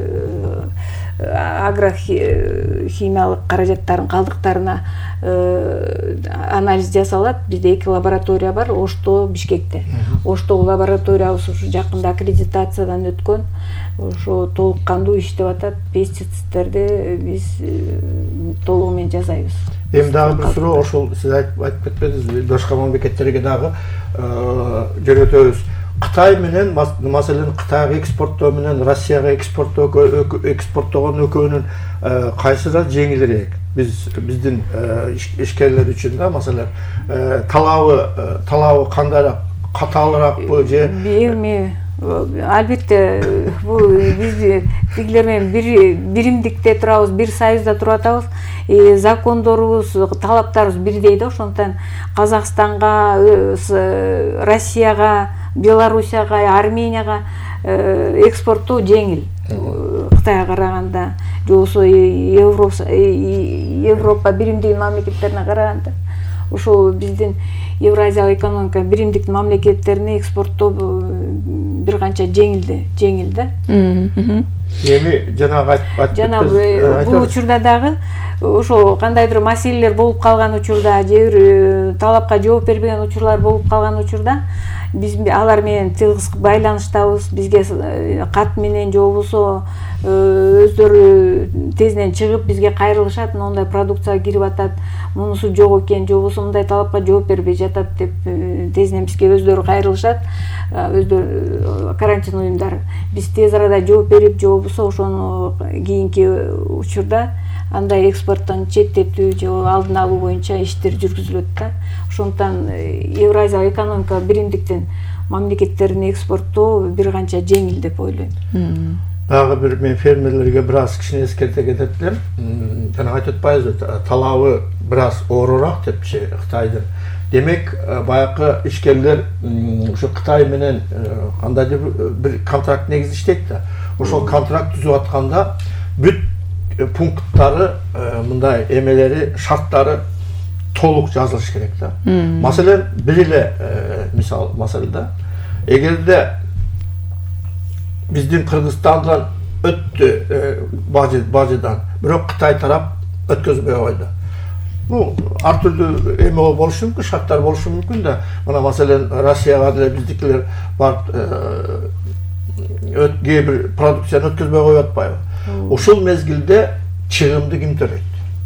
агрохимиялык каражаттардын калдыктарына анализ жасалат. Бизде эки лаборатория бар, Ошто, Бишкекте. Оштогу лабораториябыз ушу жакында аккредитациядан өткөн. Ошо толук кандуу иштеп атат. Пестицидтерди биз толугу менен жасайбыз. Эми дагы бир суроо, ошол сиз айтып кетпедиңизби, башка мамлекеттерге дагы жөнөтөбүз. Кытай менен, маселен Кытайга экспорттоо менен Россияга экспорттоо экспорттогон экөөнүн кайсыра жеңилирээк? Биз биздин ишкерлер үчүн да, маселен талабы талабы кандайраак, катаалыраакпы же? Эми албетте бул биз тигилер менен бир биримдикте турабыз, бир союзда туруп атабыз. Закондорубуз, талаптарыбыз бирдей да. Ошондуктан Казакстанга, Россияга, Белоруссияга, Арменияга экспорттоо жеңил Кытайга караганда, же болбосо Европа биримдиги мамлекеттерине караганда. Ошол биздин Евразиялык экономика биримдиктин мамлекеттерине экспорттоо бир канча жеңилди, жеңил да. Эми жанагы айтып жанагы бул учурда дагы ошо кандайдыр маселелер болуп калган учурда, же бир талапка жооп бербеген учурлар болуп калган учурда биз алар менен тыгыз байланыштабыз. Бизге кат менен же болбосо өздөрү тезинен чыгып бизге кайрылышат, мындай продукция кирип атат, мунусу жок экен, же болбосо мындай талапка жооп бербей жатат деп тезинен бизге өздөрү кайрылышат, өздөрү карантин уюмдары. Биз тез арада жооп берип, же болбосо ошону кийинки учурда андай экспорттон четтетүү же алдын алуу боюнча иштер жүргүзүлөт да. Ошондуктан Евразиялык экономика биримдиктин мамлекеттерине экспорттоо бир канча жеңил деп ойлойм. Дагы бир мен фермерлерге бир аз кичине эскерте кетет элем. Жана айтып атпайбызбы, талабы бир аз оорураак депчи Кытайдын. Демек, баягы ишкерлер ошо Кытай менен кандайдыр бир контракт негизи иштейт да. Ошол контракт түзүп атканда бүт пункттары, мындай эмелери, шарттары толук жазылыш керек да. Маселен, бир эле мисал маселеде, эгерде биздин Кыргызстандан өттү бажыдан, бирок Кытай тарап өткөзбөй койду. Ну, ар түрдүү эме болушу мүмкүн, шарттар болушу мүмкүн да. Мына маселен Россияга деле биздикилер барып кээ бир продукцияны өткөзбөй коюп атпайбы? Ошол мезгилде чыгымды ким төлөйт?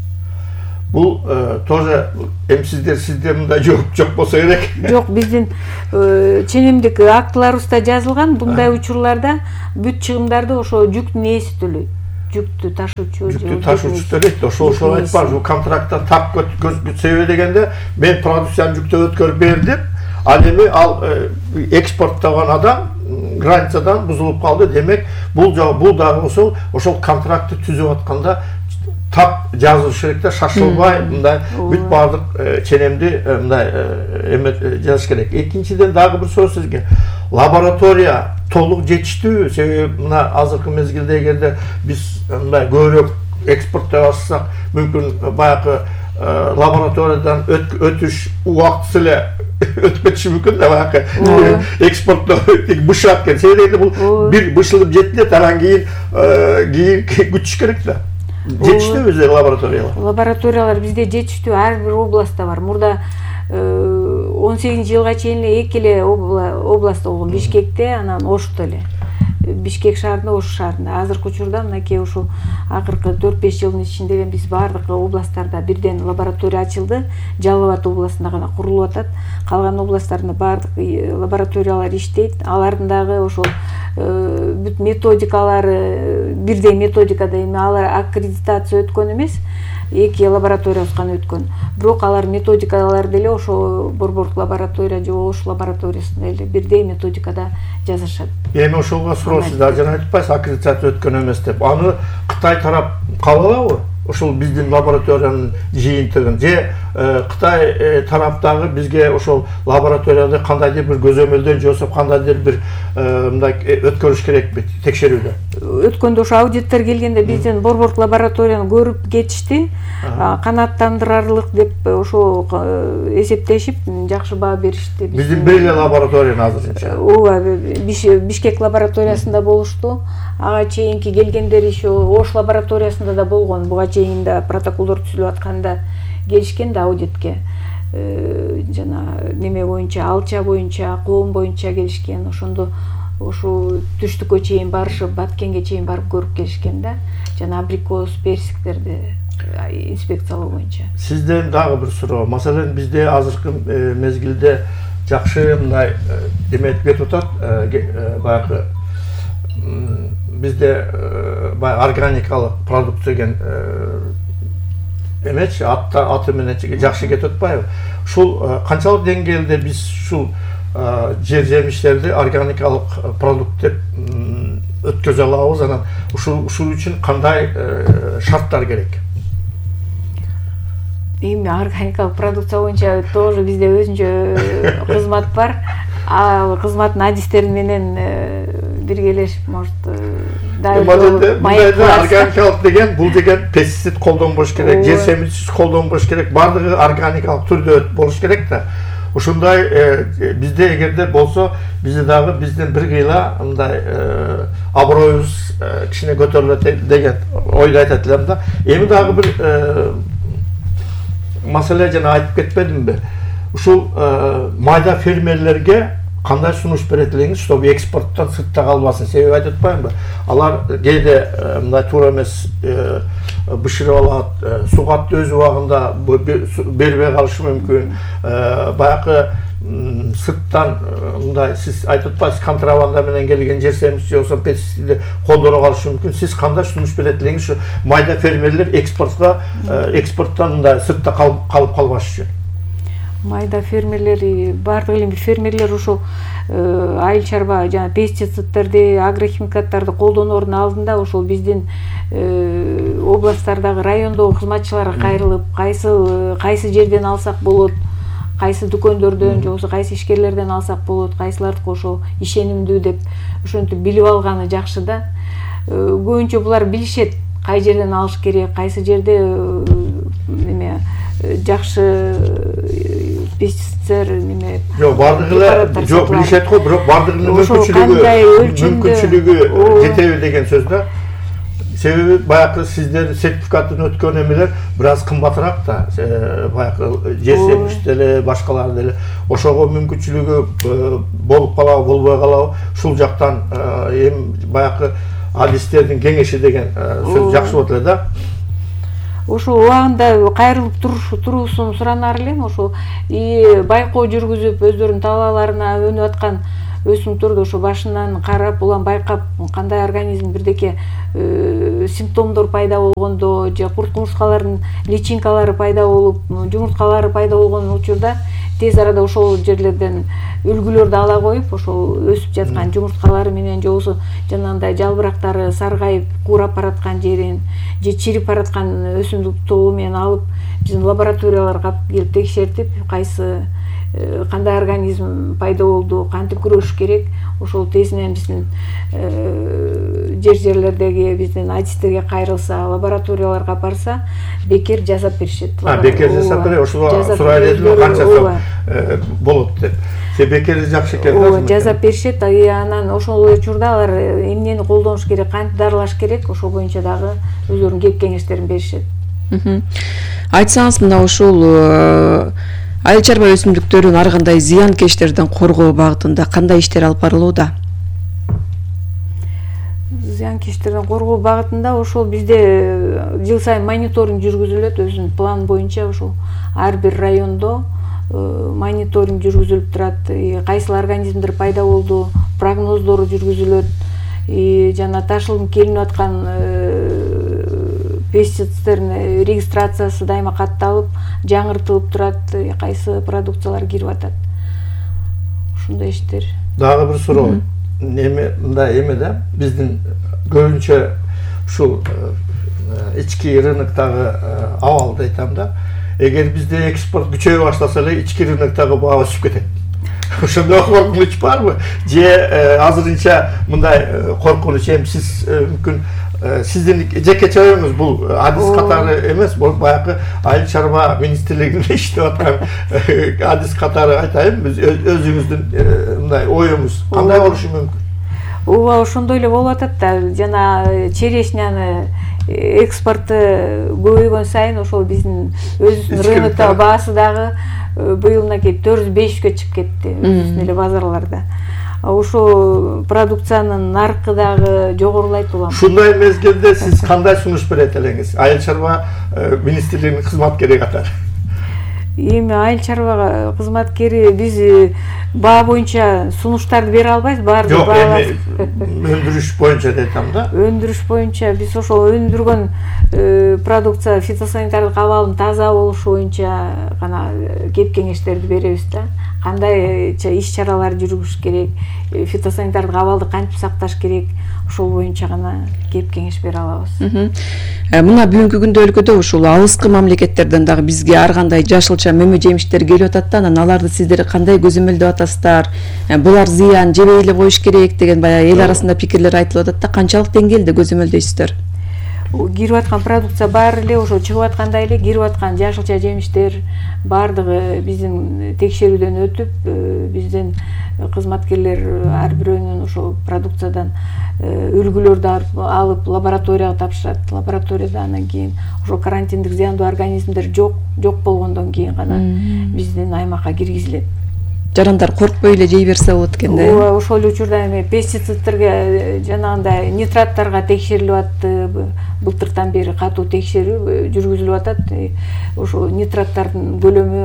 Бул тоже эми сиздер сиздер мындай жооп жок болсо керек. Жок, биздин ченемдик актыларыбызда жазылган мындай учурларда бүт чыгымдарды ошо жүктүн ээси төлөйт. Жүктү ташуучу, жүктү ташуучу төлөйт. Ошо ошо айтпар, контракттан тап көтсөбө дегенде мен продукцияны жүктөп өткөрүп бердим. Ал эми ал экспорттогон адам границадан бузулуп калды. Демек, бул бул дагы ошол ошол контрактты түзүп атканда тап жазылыш керек да, шашылбай, мындай бүт бардык ченемди мындай эме жазыш керек. Экинчиден дагы бир сөз сизге. Лаборатория толук жетиштүү, себеби мына азыркы мезгилде эгерде биз мындай көбүрөөк экспорттой баштасак, мүмкүн баягы лабораториядан өтүш убактысы эле өтүп кетиши мүмкүн да, баягы экспортто бышат экен. Себеби бул бир бышылып жетти, анан кийин кийин күтүш керек да. Жетиштүү бизде лабораториялар. Лабораториялар бизде жетиштүү, ар бир областта бар. Мурда он сегизинчи жылга чейин эле эки эле област болгон, Бишкекте, анан Ошто эле. Бишкек шаарында, Ош шаарында. Азыркы учурда мынакей ушул акыркы төрт беш жылдын ичинде биз бардык областтарда бирден лаборатория ачылды. Жалал Абад областында гана курулуп атат. Калган областтарда бардык лабораториялар иштейт. Алардын дагы ошол бүт методикалары бирдей методикада, эми алар аккредитация өткөн эмес, эки лабораториябыз гана өткөн. Бирок алар методикалар деле ошо Борбордук лаборатория же Ош лабораториясында эле бирдей методикада жазышат. Эми ошого суроо, сиз жана айтпайсыз, аккредитация өткөн эмес деп. Аны Кытай тарап кабыл алабы? Ошол биздин лабораториянын жыйынтыгын же Кытай тараптагы бизге ошол лабораторияда кандайдыр бир көзөмөлдөн жасап, кандайдыр бир мындай өткөрүш керекпи текшерүүдө? Өткөндө ошо аудиттер келгенде биздин Борбордук лабораторияны көрүп кетишти. Канааттандырарлык деп ошо эсептешип, жакшы баа беришти. Биздин бир эле лаборатория азырынча. Ооба, Бишкек лабораториясында болушту. Ага чейинки келгендер еще Ош лабораториясында да болгон. Буга чейин да протоколдор түзүлүп атканда келишкен да аудитке. Жана неме боюнча, алча боюнча, коом боюнча келишкен. Ошондо ошо түштүккө чейин барышып, Баткенге чейин барып көрүп келишкен да. Жана абрикос, персиктерди инспекциялоо боюнча. Сизден дагы бир суроо. Маселен, бизде азыркы мезгилде жакшы мындай эметип кетип атат, баягы бизде баягы органикалык продукция деген эмечи, аты менен жакшы кетип атпайбы? Ушул канчалык деңгээлде биз ушул жер жемиштерди органикалык продукт деп өткөзө алабыз, анан ушул ушул үчүн кандай шарттар керек? Эми органикалык продукция боюнча тоже бизде өзүнчө кызмат бар. Ал кызматтын адистери менен биргелешип, может, органикалык деген бул деген пестицид колдонбош керек, жер семирүүчүсүз колдонбош керек, бардыгы органикалык түрдө болуш керек да. Ушундай бизде эгерде болсо, бизде дагы биздин бир кыйла мындай аброюбуз кичине көтөрүлөт деген ойду айтат элем да. Эми дагы бир маселе жана айтып кетпедимби? Ушул майда фермерлерге кандай сунуш берет элеңиз, чтобы экспорттон сыртта калбасын? Себеби айтып атпаймынбы? Алар кээде мындай туура эмес бышырып алат, сугатты өз убагында бербей калышы мүмкүн. Баягы сырттан мындай сиз айтып атпайсыз, контрабанда менен келген жер семирүүчү болсо пестицидди колдоно калышы мүмкүн. Сиз кандай сунуш берет элеңиз ушу майда фермерлер экспортко экспорттон мындай сыртта калып калбаш үчүн? Майда фермерлер, бардык эле фермерлер ушул айыл чарба жана пестицидтерди, агрохимикаттарды колдоноордун алдында ошол биздин областтардагы райондогу кызматчыларга кайрылып, кайсы кайсы жерден алсак болот, кайсы дүкөндөрдөн же болбосо кайсы ишкерлерден алсак болот, кайсылардыкы ошо ишенимдүү деп ошентип билип алганы жакшы да. Көбүнчө булар билишет кай жерден алыш керек, кайсы жерде неме жакшы пестицид неме жок бардыгы жок билишет го, бирок бардыгынын мүмкүнчүлүгү мүмкүнчүлүгү жетеби деген сөз да. Себеби баягы сиздер сертификатын өткөн эмелер бир аз кымбатыраак да, баягы жер семиштери башкалар деле ошого мүмкүнчүлүгү болуп калабы болбой калабы ушул жактан эми баягы адистердин кеңеши деген сөз жакшы болот эле да. Ошо убагында кайрылып туруусун суранар элем. Ошо байкоо жүргүзүп өздөрүнүн талааларына өнүп аткан өсүмдүктөрдү ошо башынан карап, улам байкап, кандай организм бирдеке симптомдор пайда болгондо же курт кумурскалардын личинкалары пайда болуп, жумурткалары пайда болгон учурда тез арада ошол жерлерден үлгүлөрдү ала коюп, ошол өсүп жаткан жумурткалары менен же болбосо жанагындай жалбырактары саргайып куурап бараткан жерин же чирип бараткан өсүмдүк тобу менен алып биздин лабораторияларга келип текшертип, кайсы кандай организм пайда болду, кантип күрөшүш керек, ошол тезинен биздин жер жерлердеги биздин адистерге кайрылса, лабораторияларга барса, бекер жасап беришет. А, бекер жасап берет, ошо сурай элем канчасы болот деп. Се бекер жакшы экен да. Жасап беришет, анан ошол учурда алар эмнени колдонуш керек, кантип дарылаш керек, ошол боюнча дагы өздөрүнүн кеп кеңештерин беришет. Айтсаңыз, мына ушул айыл чарба өсүмдүктөрүн ар кандай зыянкечтерден коргоо багытында кандай иштер алып барылууда? Зыянкечтерден коргоо багытында ошол бизде жыл сайын мониторинг жүргүзүлөт, өзүнүн план боюнча ошол ар бир райондо мониторинг жүргүзүлүп турат, кайсыл организмдер пайда болду, прогноздору жүргүзүлөт, жана ташылып келинип аткан пестицидтердин регистрациясы дайыма катталып, жаңыртылып турат, кайсы продукциялар кирип атат. Ушундай иштер. Дагы бир суроо. Неме мындай эме да, биздин көбүнчө ушул ички рыноктогу абалды айтам да. Эгер бизде экспорт күчөйө баштаса эле ички рыноктогу баа өсүп кетет. Ошондой коркунуч барбы? Же азырынча мындай коркунуч эми сиз мүмкүн сиздин жекече оюңуз бул адис катары эмес, бул баягы айыл чарба министрлигинде иштеп аткан адис катары айтайын, биз өзүңүздүн мындай оюңуз кандай болушу мүмкүн? Ооба, ошондой эле болуп атат да. Жана черешняны экспорту көбөйгөн сайын ошол биздин өзүбүздүн рыноктогу баасы дагы быйыл мынакей төрт жүз бешке чыгып кетти өзүбүздүн эле базарларда. Ошо продукциянын наркы дагы жогорулайт улам. Ушундай мезгилде сиз кандай сунуш берет элеңиз? Айыл чарба министрлигинин кызматкери катары. Эми айыл чарба кызматкери биз баа боюнча сунуштарды бере албайбыз, баарды баалап. Өндүрүш боюнча деп айтам да. Өндүрүш боюнча биз ошол өндүргөн продукция фитосанитардык абалынын таза болушу боюнча гана кеп кеңештерди беребиз да. Кандайча иш чаралар жүргүзүш керек, фитосанитардык абалды кантип сакташ керек, ошол боюнча гана кеп кеңеш бере алабыз. Мына бүгүнкү күндө өлкөдө ушул алыскы мамлекеттерден дагы бизге ар кандай жашылча мөмө жемиштер келип атат да, анан аларды сиздер кандай көзөмөлдөп атасыздар? Булар зыян, жебей эле коюш керек деген баягы эл арасында пикирлер айтылып атат да, канчалык деңгээлде көзөмөлдөйсүздөр? Кирип аткан продукция баары эле ошо чыгып аткандай эле кирип аткан жашылча жемиштер баардыгы биздин текшерүүдөн өтүп, биздин кызматкерлер ар бирөөнүн ошо продукциядан үлгүлөрдү алып лабораторияга тапшырат. Лабораторияда анан кийин ошо карантиндик зыяндуу организмдер жок жок болгондон кийин гана биздин аймакка киргизилет. Жарандар коркпой эле жей берсе болот экен да. Ооба, ошол учурда эми пестицидтерге жанагындай нитраттарга текшерилип атты. Былтыртан бери катуу текшерүү жүргүзүлүп атат. Ошо нитраттардын көлөмү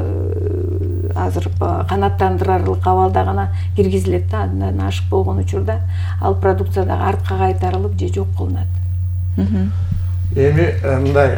азыр канааттандырарлык абалда гана киргизилет да. Андан ашык болгон учурда ал продукция дагы артка кайтарылып же жок кылынат. Эми мындай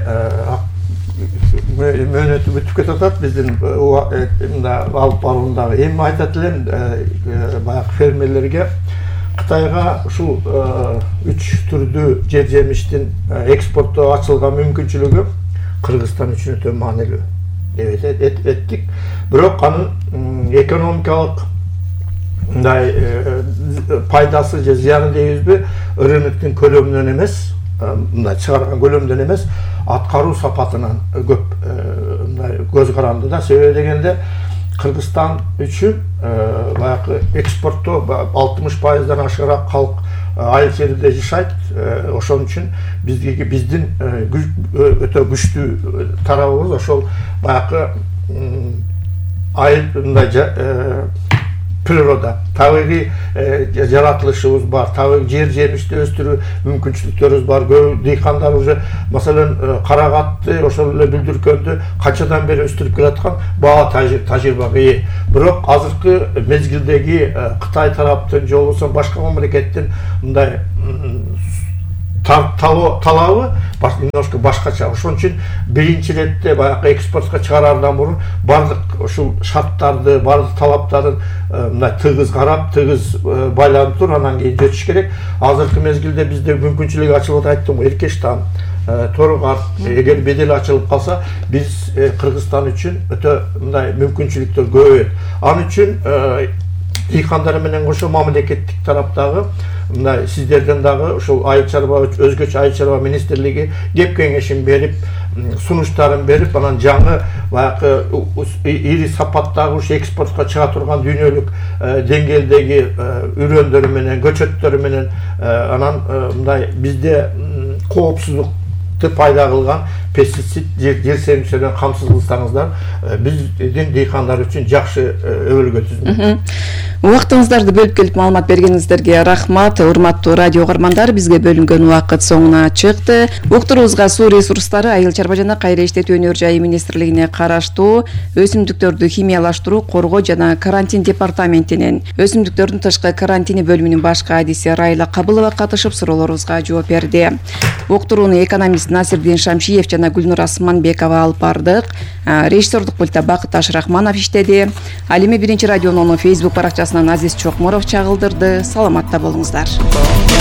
мөөнөтү бүтүп кетип атат биздин мында алып баруундагы. Эми айтат элем баягы фермерлерге Кытайга ушул үч түрдүү жер жемиштин экспортто ачылган мүмкүнчүлүгү Кыргызстан үчүн өтө маанилүү. Evet, et, et, ettik. Бирок анын экономикалык мындай пайдасы же зыяны дейбизби, рыноктун көлөмүнөн эмес, мындай чыгарган көлөмдөн эмес, аткаруу сапатынан көп мындай көз каранды да. Себеби дегенде Кыргызстан үчүн баягы экспорттоо алтымыш пайыздан ашыгыраак калк айыл жерде жашайт. Ошон үчүн биздики биздин өтө күчтүү тарабыбыз ошол баягы айыл мындай природа, табигый жаратылышыбыз бар, табигый жер жемишти өстүрүү мүмкүнчүлүктөрүбүз бар. Көп дыйкандар уже маселен карагатты, ошол эле бүлдүркөндү канчадан бери өстүрүп келаткан баа тажрыйбага ээ. Бирок азыркы мезгилдеги Кытай тараптын же болбосо башка мамлекеттин мындай талабы немножко башкача. Ошон үчүн биринчи иретте баягы экспортко чыгараардан мурун бардык ушул шарттарды, бардык талаптарын мындай тыгыз карап, тыгыз байланып туруп, анан кийин жетиш керек. Азыркы мезгилде бизде мүмкүнчүлүк ачылып айттым го, Эркештан, Торгар, эгер бедел ачылып калса, биз Кыргызстан үчүн өтө мындай мүмкүнчүлүктөр көбөйөт. Ал үчүн дыйкандар менен кошо мамлекеттик тараптагы мындай сиздерден дагы ушул айыл чарба, өзгөчө айыл чарба министрлиги кеп кеңешин берип, сунуштарын берип, анан жаңы баягы ири сапаттагы ушу экспортко чыга турган дүйнөлүк деңгээлдеги үрөндөрү менен, көчөттөрү менен, анан мындай бизде коопсуздукту пайда кылган пестицид, жер семчилерден камсыз кылсаңыздар, биздин дыйкандар үчүн жакшы өбөлгө түзүлөт. Убактыңыздарды бөлүп келип маалымат бергениңиздерге рахмат. Урматтуу радио угармандар, бизге бөлүнгөн убакыт соңуна чыкты. Уктуруубузга суу ресурстары, айыл чарба жана кайра иштетүү өнөр жайы министрлигине караштуу өсүмдүктөрдү химиялаштыруу, коргоо жана карантин департаментинин өсүмдүктөрдүн тышкы карантини бөлүмүнүн баш кадиси Райла Кабылова катышып суроолорубузга жооп берди. Уктурууну экономист Насирдин Шамшиев жана Гүлнур Асманбекова алып бардык. Режиссердук пультта Бакыт Ашрахманов иштеди. Ал эми биринчи радионун Facebook баракчасынан Азиз Чокморов чагылдырды. Саламатта болуңуздар.